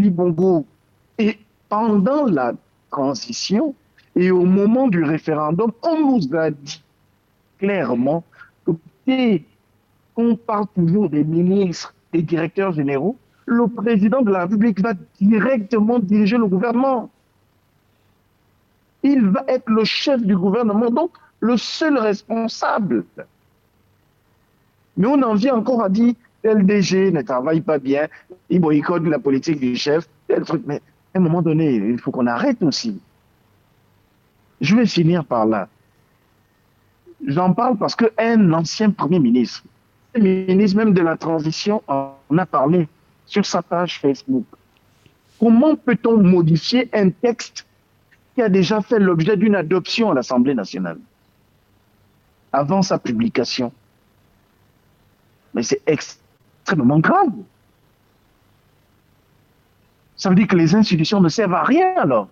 Ali Bongo. Et pendant la transition et au moment du référendum, on nous a dit clairement que dès qu'on parle toujours des ministres, des directeurs généraux, le président de la République va directement diriger le gouvernement. Il va être le chef du gouvernement, donc le seul responsable. Mais on en vient encore à dire LDG ne travaille pas bien, il boycotte la politique du chef, tel truc. Mais à un moment donné, il faut qu'on arrête aussi. Je vais finir par là. J'en parle parce qu'un ancien Premier ministre, un ministre même de la transition, en a parlé sur sa page Facebook. Comment peut-on modifier un texte qui a déjà fait l'objet d'une adoption à l'Assemblée nationale avant sa publication? Mais c'est extrêmement grave. Ça veut dire que les institutions ne servent à rien alors.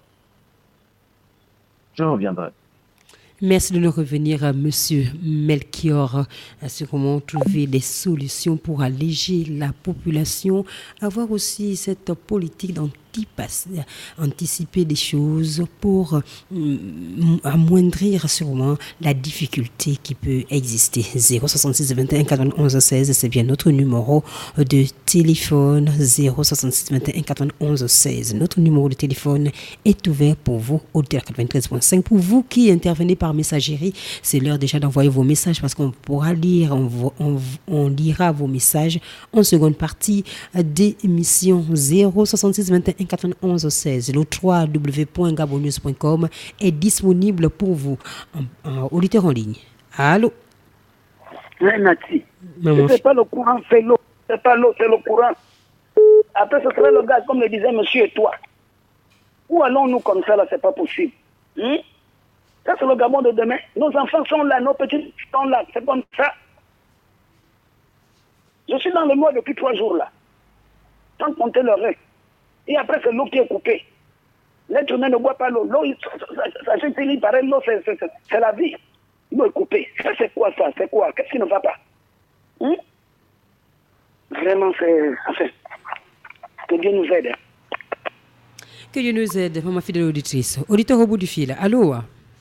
Je reviendrai. Merci de nous revenir à Monsieur Melchior sur comment trouver des solutions pour alléger la population, avoir aussi cette politique anticiper des choses pour amoindrir sûrement la difficulté qui peut exister. 066 21 91 16, c'est bien notre numéro de téléphone. 066 21 91 16. Notre numéro de téléphone est ouvert pour vous au 93.5. Pour vous qui intervenez par messagerie, c'est l'heure déjà d'envoyer vos messages parce qu'on pourra lire, on lira vos messages en seconde partie d'émission. 066 21 91 16. Le www.gabonnews.com est disponible pour vous. Auditeur en ligne. Allô? Nati. C'est pas le courant, c'est l'eau. C'est pas l'eau, c'est le courant. Après, ce serait le gaz, comme le disait monsieur et toi. Où allons-nous comme ça, là? C'est pas possible. Ça, c'est le Gabon de demain. Nos enfants sont là, nos petits sont là. C'est comme ça. Je suis dans le mois depuis 3 jours, là. Sans compter le rein. Et après, c'est l'eau qui est coupée. L'être humain ne boit pas l'eau. L'eau, ça s'utilise, pareil, l'eau, c'est la vie. L'eau est coupée. Ça, c'est quoi, ça? C'est quoi? Qu'est-ce qui ne va pas? Vraiment, c'est... Enfin, que Dieu nous aide. Que Dieu nous aide, maman fidèle auditrice. Auditeur au bout du fil. Allô?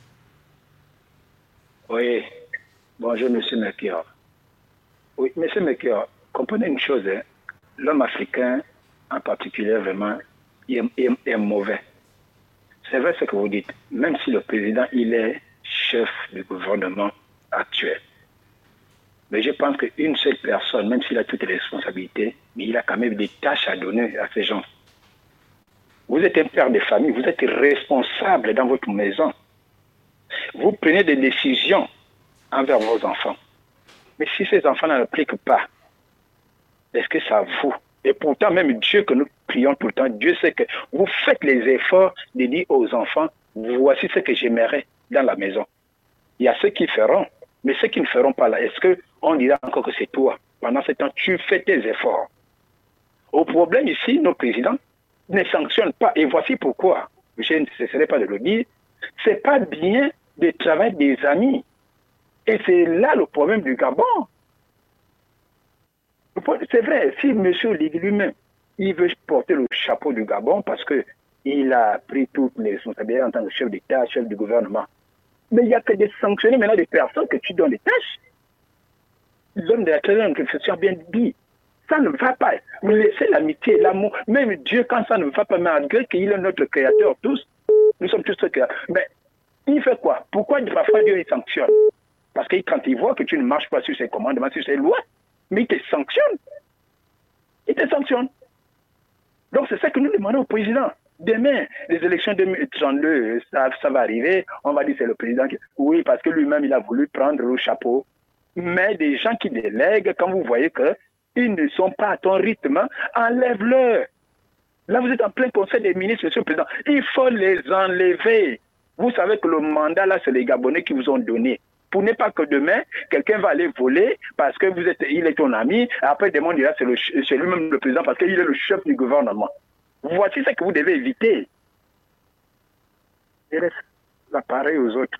Oui. Bonjour, monsieur Melchior. Oui, monsieur Melchior, comprenez une chose, hein. L'homme africain, en particulier, vraiment, il est mauvais. C'est vrai ce que vous dites. Même si le président, il est chef du gouvernement actuel. Mais je pense qu'une seule personne, même s'il a toutes les responsabilités, mais il a quand même des tâches à donner à ces gens. Vous êtes un père de famille, vous êtes responsable dans votre maison. Vous prenez des décisions envers vos enfants. Mais si ces enfants n'appliquent pas, est-ce que ça vaut? Et pourtant, même Dieu que nous prions tout le temps, Dieu sait que vous faites les efforts de dire aux enfants, voici ce que j'aimerais dans la maison. Il y a ceux qui feront, mais ceux qui ne feront pas là, est-ce qu'on dira encore que c'est toi? Pendant ce temps, tu fais tes efforts. Au problème ici, nos présidents ne sanctionnent pas. Et voici pourquoi. Je ne cesserai pas de le dire. C'est pas bien de travailler des amis. Et c'est là le problème du Gabon. C'est vrai, si M. Ligui lui-même, il veut porter le chapeau du Gabon parce qu'il a pris toutes les responsabilités en tant que chef d'État, chef du gouvernement. Mais il n'y a que des sanctionner maintenant des personnes que tu donnes des tâches. L'homme de la terre, que ce soit bien dit, ça ne va pas. Vous laissez l'amitié, l'amour. Même Dieu, quand ça ne va pas, malgré qu'il est notre créateur, tous, nous sommes tous créateurs. Mais il fait quoi? Pourquoi parfois Dieu il sanctionne? Parce que quand il voit que tu ne marches pas sur ses commandements, sur ses lois, mais il te sanctionne. Il te sanctionne. Donc c'est ça que nous demandons au président. Demain, les élections 2032, ça va arriver. On va dire c'est le président qui... Oui, parce que lui-même, il a voulu prendre le chapeau. Mais des gens qui délèguent, quand vous voyez qu'ils ne sont pas à ton rythme, enlève-le. Là, vous êtes en plein conseil des ministres, monsieur le président. Il faut les enlever. Vous savez que le mandat, là, c'est les Gabonais qui vous ont donné. Pour ne pas que demain, quelqu'un va aller voler parce que il est ton ami. Après, demain, on dira c'est lui-même le président parce qu'il est le chef du gouvernement. Voici ce que vous devez éviter. Et laisse l'appareil aux autres.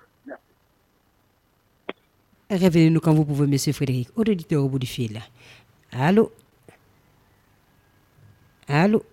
Révélez-nous quand vous pouvez, monsieur Frédéric. Auditeur au bout du fil. Allô? Allô?